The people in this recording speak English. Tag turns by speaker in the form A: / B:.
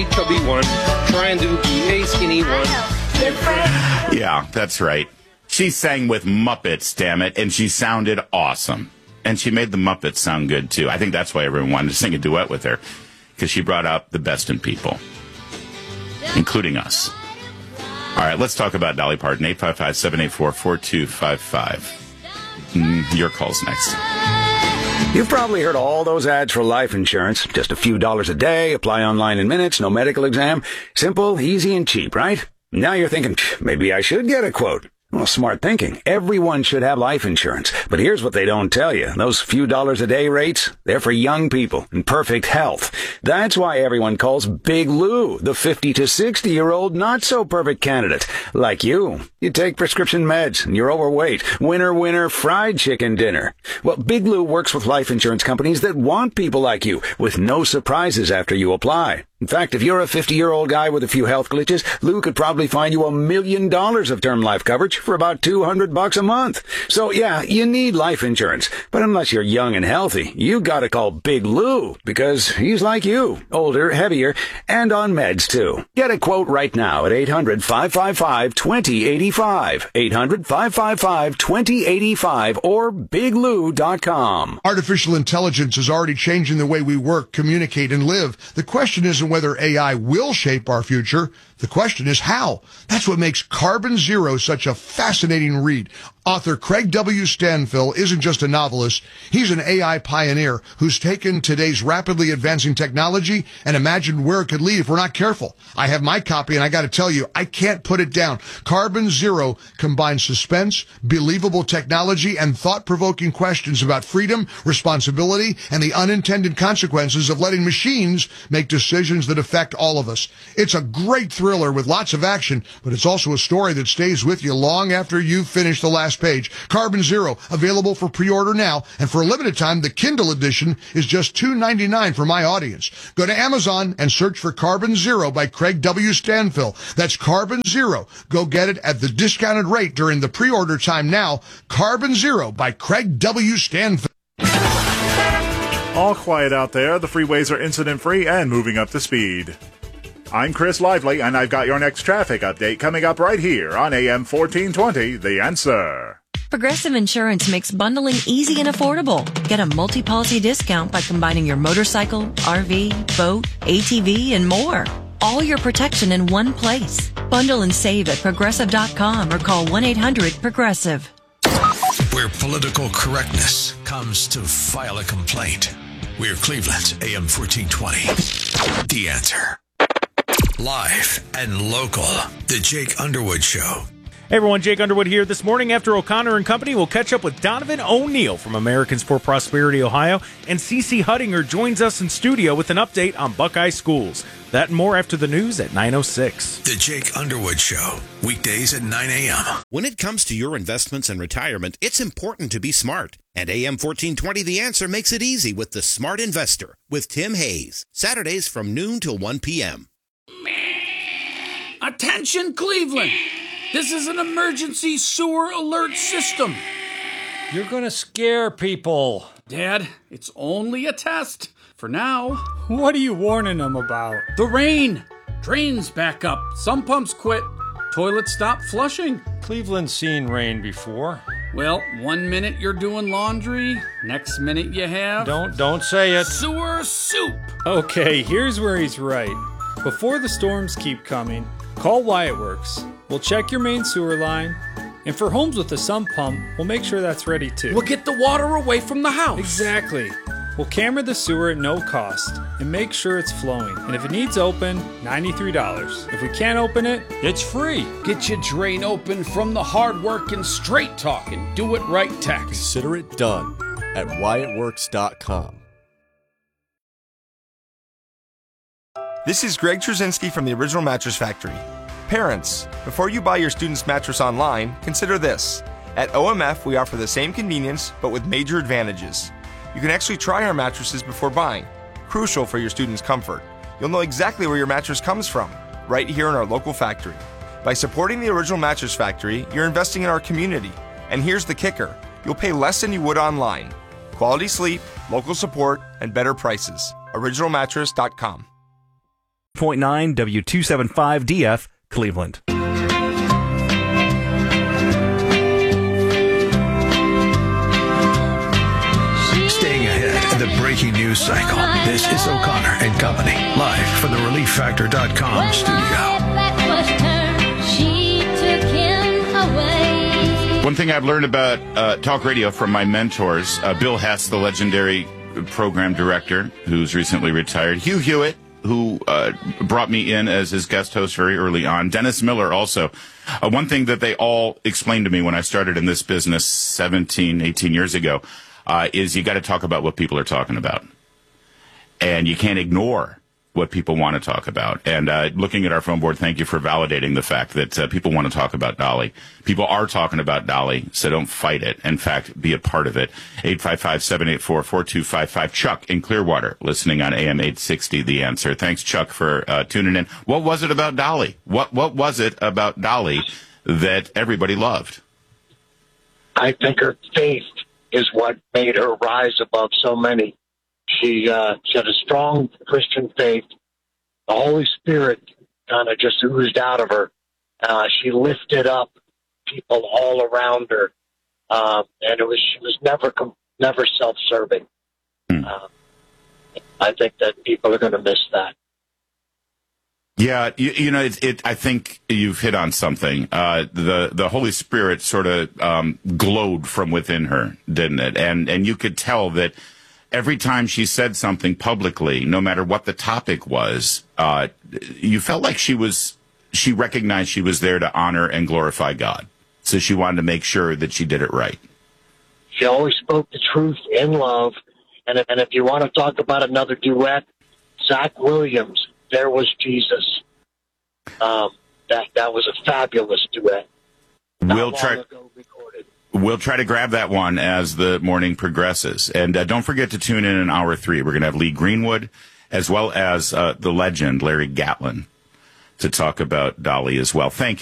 A: chubby one trying to be a skinny one.
B: Yeah, that's right. She sang with Muppets, damn it, and she sounded awesome. And she made the Muppets sound good, too. I think that's why everyone wanted to sing a duet with her, because she brought out the best in people, including us. All right, let's talk about Dolly Parton. 855-784-4255. Your call's next.
C: You've probably heard all those ads for life insurance. Just a few dollars a day, apply online in minutes, no medical exam. Simple, easy, and cheap, right? Now you're thinking, maybe I should get a quote. Well, smart thinking. Everyone should have life insurance. But here's what they don't tell you. Those few dollars a day rates, they're for young people in perfect health. That's why everyone calls Big Lou the 50 to 60-year-old not-so-perfect candidate. Like you. You take prescription meds and you're overweight. Winner, winner, fried chicken dinner. Well, Big Lou works with life insurance companies that want people like you with no surprises after you apply. In fact, if you're a 50-year-old guy with a few health glitches, Lou could probably find you $1 million of term life coverage for about $200 a month. So yeah, you need life insurance. But unless you're young and healthy, you gotta call Big Lou, because he's like you. Older, heavier, and on meds too. Get a quote right now at 800-555-2085. 800-555-2085 or biglou.com.
D: Artificial intelligence is already changing the way we work, communicate, and live. The question isn't whether AI will shape our future. The question is how. That's what makes Carbon Zero such a fascinating read. Author Craig W. Stanfill isn't just a novelist. He's an AI pioneer who's taken today's rapidly advancing technology and imagined where it could lead if we're not careful. I have my copy, and I got to tell you, I can't put it down. Carbon Zero combines suspense, believable technology, and thought-provoking questions about freedom, responsibility, and the unintended consequences of letting machines make decisions that affect all of us. It's a great thriller with lots of action, but it's also a story that stays with you long after you've finished the last page. Carbon Zero, available for pre-order now, and for a limited time, the Kindle edition is just $2.99 for my audience. Go to Amazon and search for Carbon Zero by Craig W. Stanfill. That's Carbon Zero. Go get it at the discounted rate during the pre-order time now. Carbon Zero by Craig W. Stanfill.
E: All quiet out there. The freeways are incident-free and moving up to speed. I'm Chris Lively, and I've got your next traffic update coming up right here on AM 1420, The Answer.
F: Progressive Insurance makes bundling easy and affordable. Get a multi-policy discount by combining your motorcycle, RV, boat, ATV, and more. All your protection in one place. Bundle and save at Progressive.com or call 1-800-PROGRESSIVE.
G: Where political correctness comes to file a complaint. We're Cleveland, AM 1420, The Answer. Live and local, The Jake Underwood Show.
H: Hey everyone, Jake Underwood here. This morning after O'Connor and Company, we'll catch up with Donovan O'Neill from Americans for Prosperity, Ohio, and CeCe Huttinger joins us in studio with an update on Buckeye schools. That and more after the news at 9:06.
G: The Jake Underwood Show, weekdays at 9 a.m.
I: When it comes to your investments and retirement, it's important to be smart. And AM 1420 The Answer makes it easy with The Smart Investor with Tim Hayes. Saturdays from noon till 1 p.m.
J: Attention, Cleveland! This is an emergency sewer alert system.
K: You're gonna scare people.
J: Dad, it's only a test. For now.
K: What are you warning them about?
J: The rain. Drains back up. Some pumps quit. Toilets stop flushing.
K: Cleveland's seen rain before.
J: Well, 1 minute you're doing laundry, next minute you have...
K: Don't say it.
J: Sewer soup.
K: Okay, here's where he's right. Before the storms keep coming, call Wyatt Works. We'll check your main sewer line, and for homes with a sump pump, we'll make sure that's ready too.
J: We'll get the water away from the house.
K: Exactly. We'll camera the sewer at no cost and make sure it's flowing. And if it needs open, $93. If we can't open it, it's free.
J: Get your drain open from the hard-working, straight-talking, do-it-right tax.
L: Consider it done at WyattWorks.com.
M: This is Greg Trzynski from the Original Mattress Factory. Parents, before you buy your student's mattress online, consider this. At OMF, we offer the same convenience, but with major advantages. You can actually try our mattresses before buying, crucial for your student's comfort. You'll know exactly where your mattress comes from, right here in our local factory. By supporting the Original Mattress Factory, you're investing in our community. And here's the kicker. You'll pay less than you would online. Quality sleep, local support, and better prices. OriginalMattress.com.
N: 0.9 W275DF, Cleveland.
G: Staying ahead of the breaking news cycle. This is O'Connor and Company, live from the ReliefFactor.com studio.
B: One thing I've learned about talk radio from my mentors, Bill Hess, the legendary program director who's recently retired, Hugh Hewitt, who brought me in as his guest host very early on, Dennis Miller also. One thing that they all explained to me when I started in this business 17, 18 years ago is you got to talk about what people are talking about. And you can't ignore what people want to talk about. And looking at our phone board, thank you for validating the fact that people want to talk about Dolly. People are talking about Dolly, so don't fight it. In fact, be a part of it. 855-784-4255. Chuck in Clearwater, listening on AM 860, The Answer. Thanks, Chuck, for tuning in. What was it about Dolly? What was it about Dolly that everybody loved?
O: I think her faith is what made her rise above so many. She had a strong Christian faith. The Holy Spirit kind of just oozed out of her. She lifted up people all around her, and she was never self-serving. I think that people are going to miss that.
B: Yeah, I think you've hit on something. The Holy Spirit sort of glowed from within her, didn't it? And you could tell that every time she said something publicly, no matter what the topic was, you felt like she recognized she was there to honor and glorify God. So she wanted to make sure that she did it right.
O: She always spoke the truth in love. And if you want to talk about another duet, Zach Williams, There Was Jesus. That was a fabulous duet.
B: We'll try to grab that one as the morning progresses. And don't forget to tune in hour 3. We're going to have Lee Greenwood as well as the legend, Larry Gatlin, to talk about Dolly as well. Thank you.